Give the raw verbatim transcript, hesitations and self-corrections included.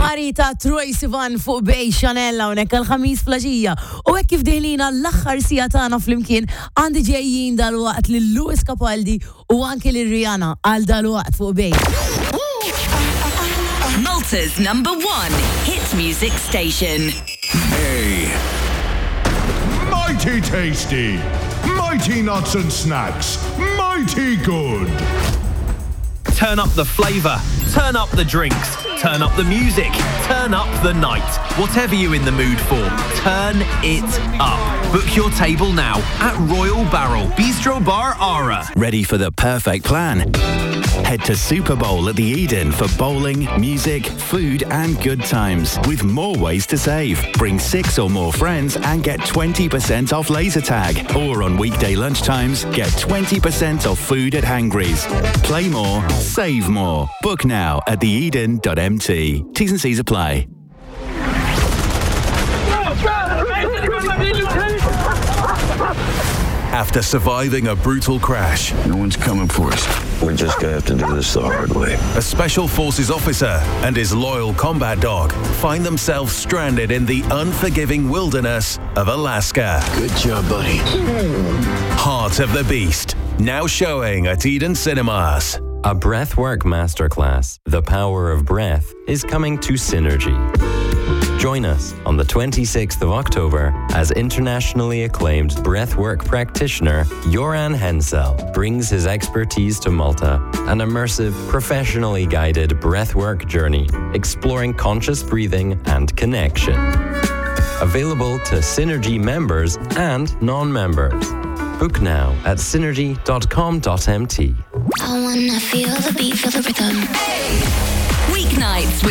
Marita Troy Sivan fuq bej Chanella unek għal-ħamis flaġija. U hekk kif deħlina l-aħħar sija tagħna flimkien għandi ġejjin dal-waqt lil Lewis Capaldi u anke lil Rihanna għal dal-waqt fuq bej. Malta's number one hit music station. Hey. Mighty tasty. Mighty nuts and snacks. Mighty good. Turn up the flavour, turn up the drinks, turn up the music, turn up the night. Whatever you're in the mood for, turn it up. Book your table now at Royal Barrel, Bistro Bar Ara. Ready for the perfect plan? Head to Super Bowl at the Eden for bowling, music, food and good times. With more ways to save. Bring six or more friends and get twenty percent off laser tag. Or on weekday lunchtimes, get twenty percent off food at Hangry's. Play more, save more. Book now at the eden dot m t. T's and C's apply. After surviving a brutal crash, no one's coming for us. We're just gonna have to do this the hard way. A special forces officer and his loyal combat dog find themselves stranded in the unforgiving wilderness of Alaska. Good job, buddy. Heart of the Beast, now showing at Eden Cinemas. A Breathwork Masterclass, The Power of Breath, is coming to Synergy. Join us on the twenty-sixth of October as internationally acclaimed breathwork practitioner Joran Hensel brings his expertise to Malta, an immersive, professionally guided breathwork journey exploring conscious breathing and connection. Available to Synergy members and non-members. Book now at synergy dot com dot m t. I wanna feel the beat, feel the rhythm. Weeknights with